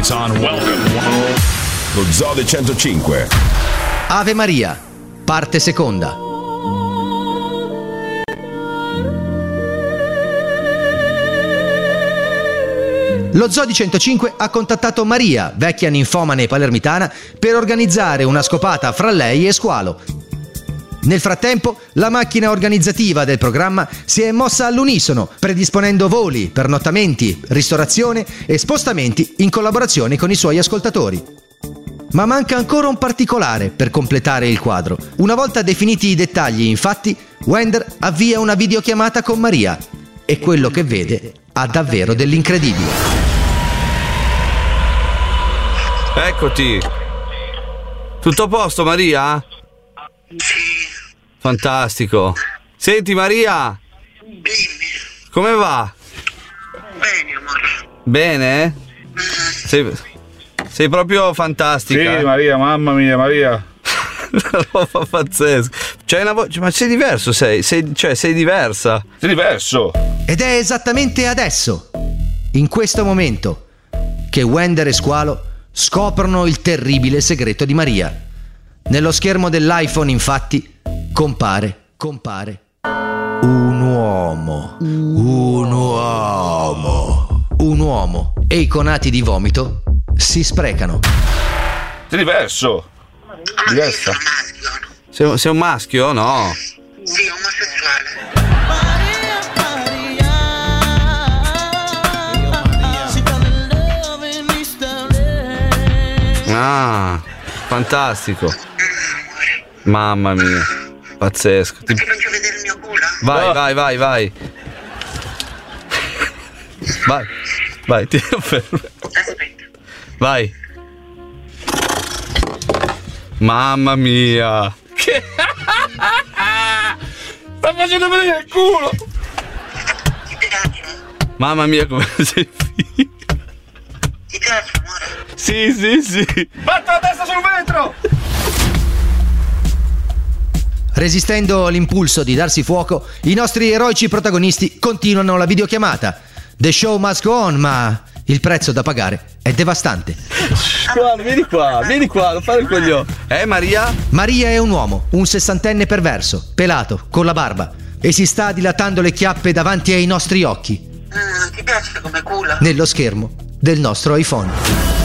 on. Welcome. Lo Zoo del 105. Ave Maria, parte seconda. Lo Zoo di 105 ha contattato Maria, vecchia ninfomane palermitana, per organizzare una scopata fra lei e Squalo. Nel frattempo, la macchina organizzativa del programma si è mossa all'unisono, predisponendo voli, pernottamenti, ristorazione e spostamenti in collaborazione con i suoi ascoltatori. Ma manca ancora un particolare per completare il quadro. Una volta definiti i dettagli, infatti, Wender avvia una videochiamata con Maria e quello che vede ha davvero dell'incredibile. Eccoti. Tutto a posto, Maria? Sì. Fantastico. Senti, Maria. Dimmi. Come va? Bene, amore. Bene? Sei proprio fantastica. Sì, Maria, mamma mia, Maria. Una roba pazzesca. C'hai una voce, ma sei diverso, sei diversa. Sei diverso. Ed è esattamente adesso, in questo momento, che Wender e Squalo scoprono il terribile segreto di Maria. Nello schermo dell'iPhone, infatti, compare un uomo e i conati di vomito si sprecano. Sei diverso. Ma io sono maschio. Sei un maschio? No. Sì, omosessuale. Ah, fantastico. Mamma mia, pazzesco. Ti faccio vedere il mio culo? Vai. Vai, ti fermo. Aspetta. Vai. Mamma mia. Che... Sta facendo vedere il culo. Ti piace? Mamma mia, come sei figa. Ti piace, amore? Sì. Batta la testa sul vetro. Resistendo all'impulso di darsi fuoco, i nostri eroici protagonisti continuano la videochiamata. The show must go on, ma il prezzo da pagare è devastante. Guarda, vieni qua, non fare il coglione. Maria? Maria è un uomo, un sessantenne perverso, pelato, con la barba, e si sta dilatando le chiappe davanti ai nostri occhi. Ti piace come culo? Nello schermo del nostro iPhone.